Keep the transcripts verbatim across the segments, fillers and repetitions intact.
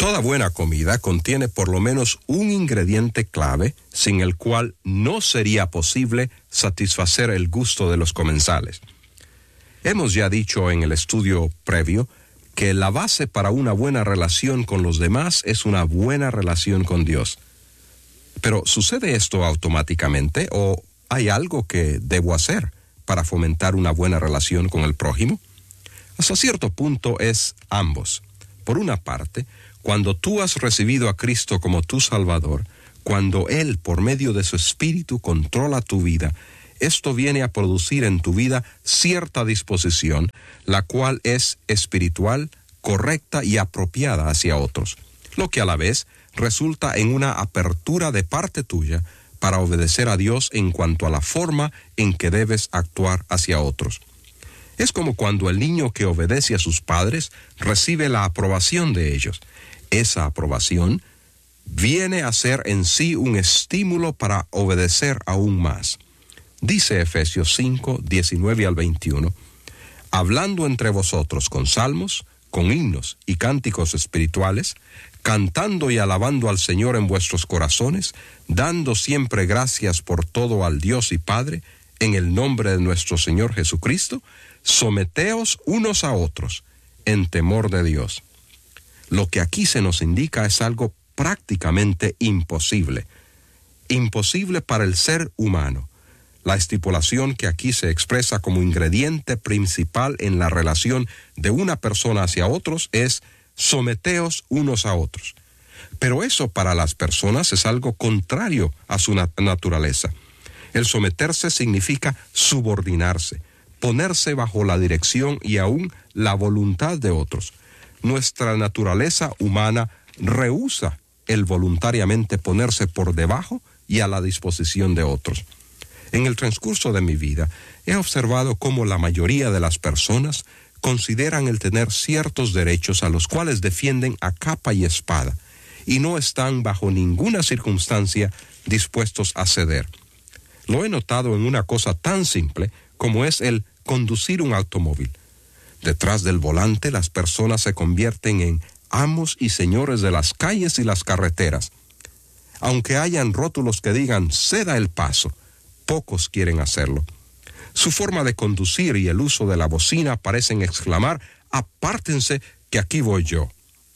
Toda buena comida contiene por lo menos un ingrediente clave sin el cual no sería posible satisfacer el gusto de los comensales. Hemos ya dicho en el estudio previo que la base para una buena relación con los demás es una buena relación con Dios. Pero ¿sucede esto automáticamente o hay algo que debo hacer para fomentar una buena relación con el prójimo? Hasta cierto punto es ambos. Por una parte, cuando tú has recibido a Cristo como tu Salvador, cuando Él, por medio de su Espíritu, controla tu vida, esto viene a producir en tu vida cierta disposición, la cual es espiritual, correcta y apropiada hacia otros, lo que a la vez resulta en una apertura de parte tuya para obedecer a Dios en cuanto a la forma en que debes actuar hacia otros. Es como cuando el niño que obedece a sus padres recibe la aprobación de ellos. Esa aprobación viene a ser en sí un estímulo para obedecer aún más. Dice Efesios cinco, diecinueve al veintiuno, hablando entre vosotros con salmos, con himnos y cánticos espirituales, cantando y alabando al Señor en vuestros corazones, dando siempre gracias por todo al Dios y Padre, en el nombre de nuestro Señor Jesucristo, someteos unos a otros en temor de Dios. Lo que aquí se nos indica es algo prácticamente imposible. Imposible para el ser humano. La estipulación que aquí se expresa como ingrediente principal en la relación de una persona hacia otros es someteos unos a otros. Pero eso para las personas es algo contrario a su nat- naturaleza. El someterse significa subordinarse, ponerse bajo la dirección y aún la voluntad de otros. Nuestra naturaleza humana rehúsa el voluntariamente ponerse por debajo y a la disposición de otros. En el transcurso de mi vida, he observado cómo la mayoría de las personas consideran el tener ciertos derechos a los cuales defienden a capa y espada, y no están bajo ninguna circunstancia dispuestos a ceder. Lo he notado en una cosa tan simple como es el conducir un automóvil. Detrás del volante, las personas se convierten en amos y señores de las calles y las carreteras. Aunque hayan rótulos que digan ceda el paso, pocos quieren hacerlo. Su forma de conducir y el uso de la bocina parecen exclamar, apártense que aquí voy yo.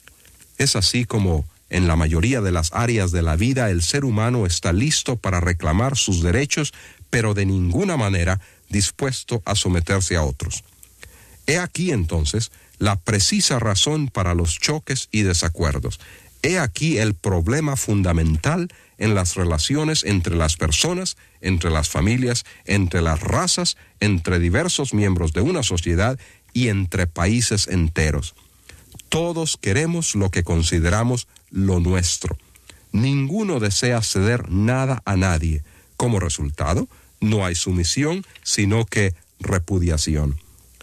Es así como en la mayoría de las áreas de la vida el ser humano está listo para reclamar sus derechos, pero de ninguna manera dispuesto a someterse a otros. He aquí entonces la precisa razón para los choques y desacuerdos. He aquí el problema fundamental en las relaciones entre las personas, entre las familias, entre las razas, entre diversos miembros de una sociedad y entre países enteros. Todos queremos lo que consideramos lo nuestro. Ninguno desea ceder nada a nadie. Como resultado, no hay sumisión, sino que repudiación.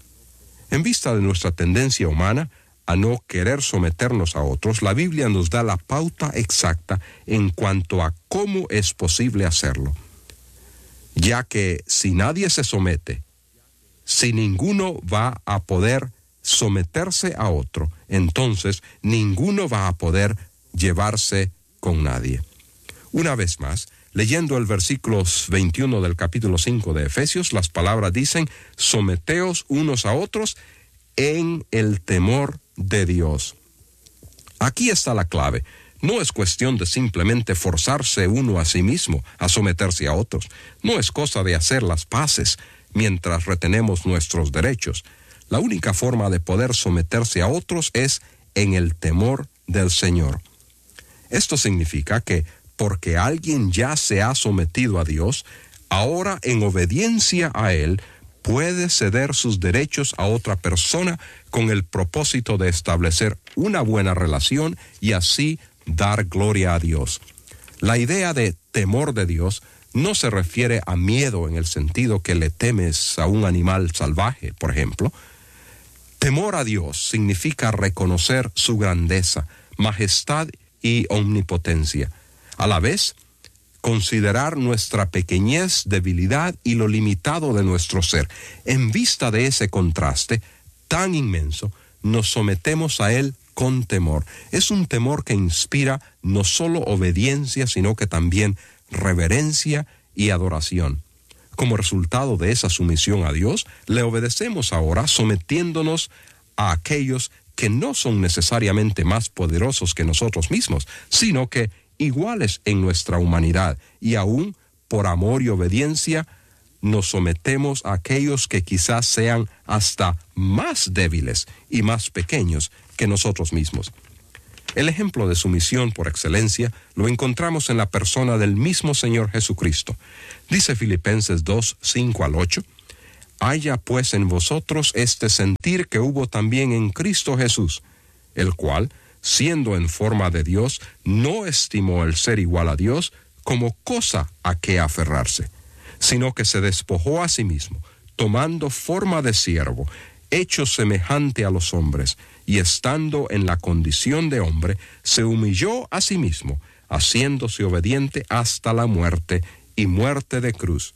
En vista de nuestra tendencia humana a no querer someternos a otros, la Biblia nos da la pauta exacta en cuanto a cómo es posible hacerlo. Ya que si nadie se somete, si ninguno va a poder someterse a otro, entonces ninguno va a poder llevarse con nadie. Una vez más, leyendo el versículo veintiuno del capítulo cinco de Efesios, las palabras dicen, someteos unos a otros en el temor de Dios. Aquí está la clave. No es cuestión de simplemente forzarse uno a sí mismo a someterse a otros. No es cosa de hacer las paces mientras retenemos nuestros derechos. La única forma de poder someterse a otros es en el temor del Señor. Esto significa que porque alguien ya se ha sometido a Dios, ahora en obediencia a Él, puede ceder sus derechos a otra persona con el propósito de establecer una buena relación y así dar gloria a Dios. La idea de temor de Dios no se refiere a miedo en el sentido que le temes a un animal salvaje, por ejemplo. Temor a Dios significa reconocer su grandeza, majestad y omnipotencia. A la vez, considerar nuestra pequeñez, debilidad y lo limitado de nuestro ser. En vista de ese contraste tan inmenso, nos sometemos a Él con temor. Es un temor que inspira no solo obediencia, sino que también reverencia y adoración. Como resultado de esa sumisión a Dios, le obedecemos ahora sometiéndonos a aquellos que no son necesariamente más poderosos que nosotros mismos, sino que iguales en nuestra humanidad, y aún por amor y obediencia nos sometemos a aquellos que quizás sean hasta más débiles y más pequeños que nosotros mismos. El ejemplo de sumisión por excelencia lo encontramos en la persona del mismo Señor Jesucristo. Dice Filipenses dos, cinco al ocho, «Haya pues en vosotros este sentir que hubo también en Cristo Jesús, el cual, siendo en forma de Dios, no estimó el ser igual a Dios como cosa a que aferrarse, sino que se despojó a sí mismo, tomando forma de siervo, hecho semejante a los hombres, y estando en la condición de hombre, se humilló a sí mismo, haciéndose obediente hasta la muerte, y muerte de cruz.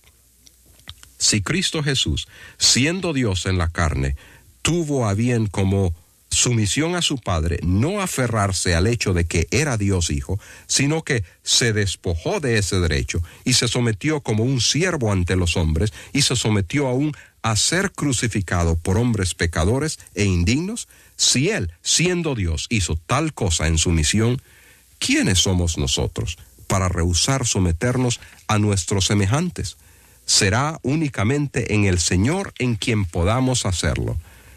Si Cristo Jesús, siendo Dios en la carne, tuvo a bien como sumisión a su Padre no aferrarse al hecho de que era Dios Hijo, sino que se despojó de ese derecho y se sometió como un siervo ante los hombres, y se sometió aún a ser crucificado por hombres pecadores e indignos. Si Él, siendo Dios, hizo tal cosa en sumisión, ¿quiénes somos nosotros para rehusar someternos a nuestros semejantes? Será únicamente en el Señor en quien podamos hacerlo.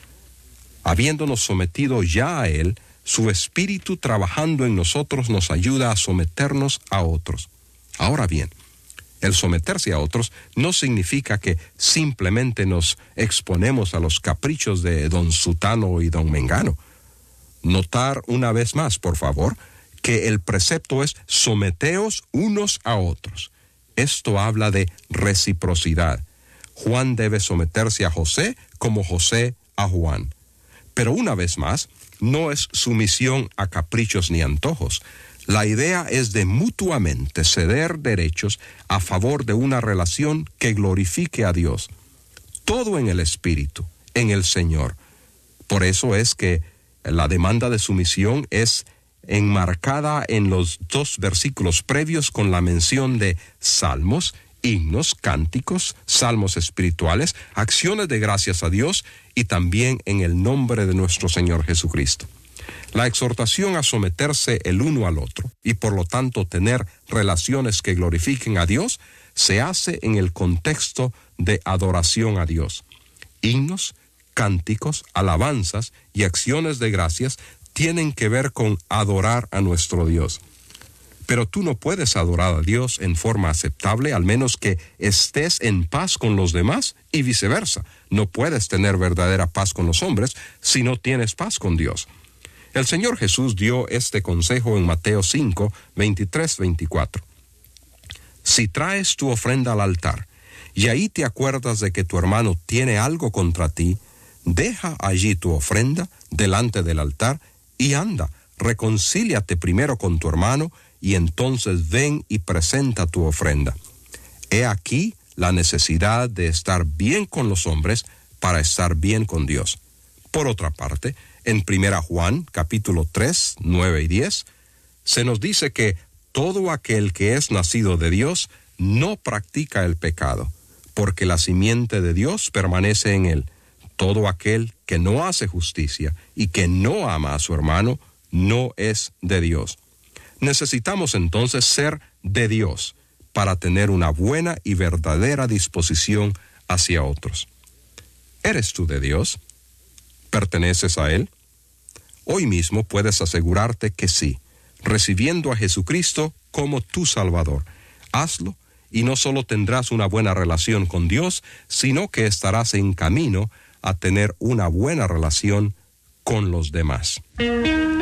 Habiéndonos sometido ya a Él, su Espíritu trabajando en nosotros nos ayuda a someternos a otros. Ahora bien, el someterse a otros no significa que simplemente nos exponemos a los caprichos de don Sutano y don Mengano. Notar una vez más, por favor, que el precepto es someteos unos a otros. Esto habla de reciprocidad. Juan debe someterse a José como José a Juan. Pero una vez más, no es sumisión a caprichos ni antojos. La idea es de mutuamente ceder derechos a favor de una relación que glorifique a Dios. Todo en el Espíritu, en el Señor. Por eso es que la demanda de sumisión es enmarcada en los dos versículos previos con la mención de salmos, himnos, cánticos, salmos espirituales, acciones de gracias a Dios, y también en el nombre de nuestro Señor Jesucristo. La exhortación a someterse el uno al otro y por lo tanto tener relaciones que glorifiquen a Dios se hace en el contexto de adoración a Dios. Himnos, cánticos, alabanzas y acciones de gracias tienen que ver con adorar a nuestro Dios. Pero tú no puedes adorar a Dios en forma aceptable al menos que estés en paz con los demás y viceversa. No puedes tener verdadera paz con los hombres si no tienes paz con Dios. El Señor Jesús dio este consejo en Mateo cinco, veintitrés, veinticuatro. Si traes tu ofrenda al altar y ahí te acuerdas de que tu hermano tiene algo contra ti, deja allí tu ofrenda delante del altar y anda, reconcíliate primero con tu hermano y entonces ven y presenta tu ofrenda. He aquí la necesidad de estar bien con los hombres para estar bien con Dios. Por otra parte, en Primera Juan, capítulo tres, nueve y diez, se nos dice que todo aquel que es nacido de Dios no practica el pecado, porque la simiente de Dios permanece en él. Todo aquel que no hace justicia y que no ama a su hermano no es de Dios. Necesitamos entonces ser de Dios para tener una buena y verdadera disposición hacia otros. ¿Eres tú de Dios? ¿Perteneces a Él? Hoy mismo puedes asegurarte que sí, recibiendo a Jesucristo como tu Salvador. Hazlo y no solo tendrás una buena relación con Dios, sino que estarás en camino a tener una buena relación con los demás.